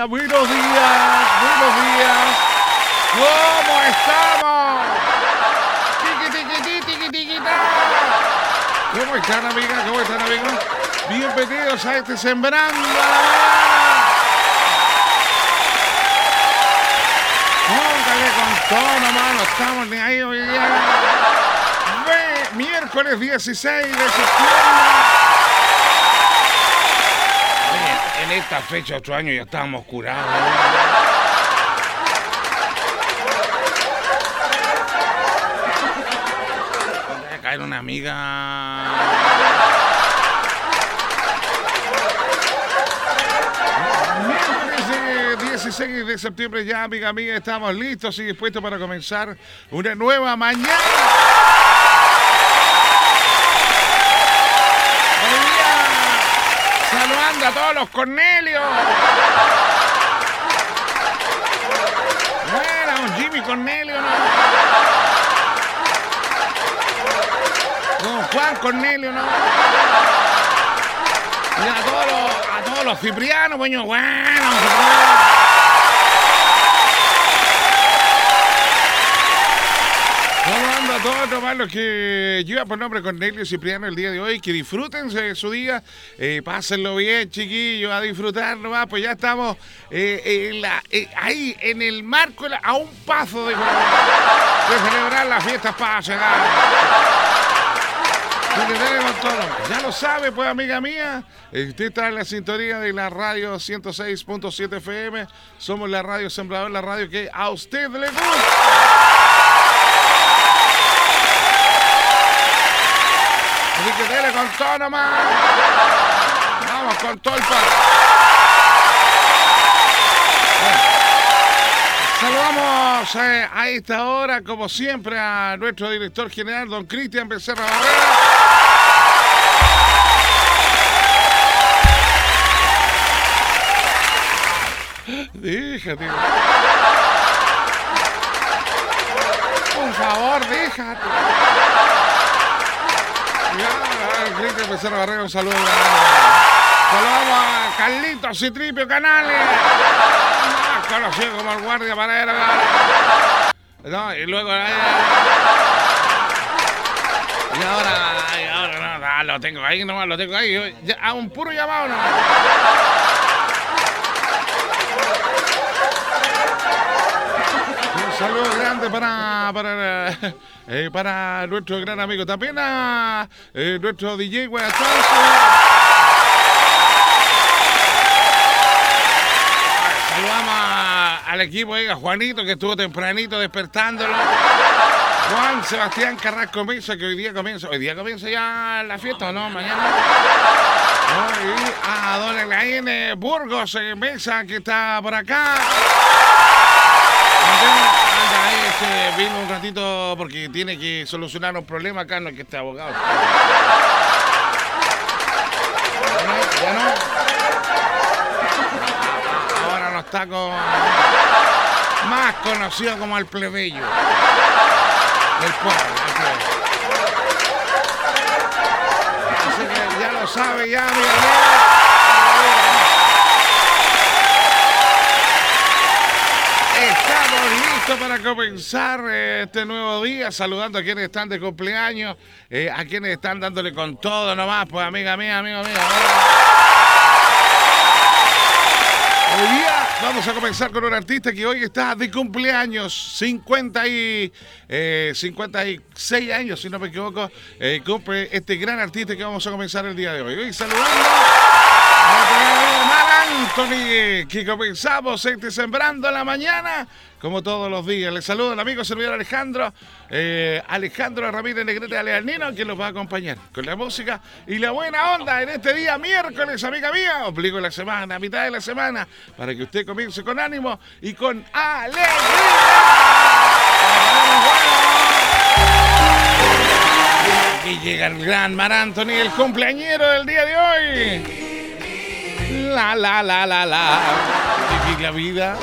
días, buenos días, buenos días. ¿Cómo estamos? Tiqui, tiqui, tiqui, tiqui, tiqui, ta. ¿Cómo están, amigas? ¿Cómo están, amigos? Bienvenidos a este Sembrando a la Mañana. Póngale con todo, nomás, no estamos ni ahí hoy día. Miércoles 16 de septiembre. Oye, en esta fecha, 8 años, ya estábamos curados. Voy a caer una amiga. 16 de septiembre ya, amiga mía, estamos listos y dispuestos para comenzar una nueva mañana. Hoy día, saludando a todos los Cornelios. No era un Jimmy Cornelio, no. Don Juan Cornelio, no. Y a todos los Ciprianos, bueno. Saludando a todos nomás los que llevan por nombre Cornelio Cipriano el día de hoy, que disfrútense de su día, pásenlo bien, chiquillos, a disfrutar nomás, pues ya estamos ahí en el marco, a un paso de celebrar las fiestas para llegar. Ya lo sabe, pues, amiga mía, usted está en la sintonía de la radio 106.7 FM, somos la radio Sembrador, la radio que a usted le gusta. Así que dele con todo nomás. Vamos con todo el pan. Saludamos a esta hora, como siempre, a nuestro director general, don Cristian Becerra Barrera. Déjate. Por favor, déjate. Cristian Becerra Barrera, un saludo. Saludamos a Carlitos Citripio Canales, más conocido como el guardia para no, y luego y ahora no, lo tengo ahí nomás, lo tengo ahí. Ya, a un puro llamado nomás. Un saludo grande para nuestro gran amigo, también a nuestro DJ Guayatazo. Saludamos al equipo, oiga, Juanito, que estuvo tempranito despertándolo. Juan Sebastián Carrasco Mesa, que hoy día comienza ya la fiesta, ¿o no? Mañana. Y a don Elaine Burgos Mesa, que está por acá. Ahí vino un ratito porque tiene que solucionar un problema acá, no es que esté abogado. Ya no. Ahora no está más conocido como el plebeyo del pueblo. Así que ya lo sabe, ya, mira. Estamos listos para comenzar este nuevo día, saludando a quienes están de cumpleaños, a quienes están dándole con todo nomás, pues amiga mía, amigo mío. Hoy día vamos a comenzar con un artista que hoy está de cumpleaños, 56 años, si no me equivoco, cumple este gran artista que vamos a comenzar el día de hoy. Hoy saludando a Mar Anthony, que comenzamos Sembrando la Mañana, como todos los días. Les saludo al amigo servidor Alejandro Ramírez Negrete Aleanino, que los va a acompañar con la música y la buena onda en este día miércoles, amiga mía. Obligo la semana, a mitad de la semana, para que usted comience con ánimo y con alegría. Aquí llega el gran Mar Anthony, el cumpleañero del día de hoy. Vivir la vida.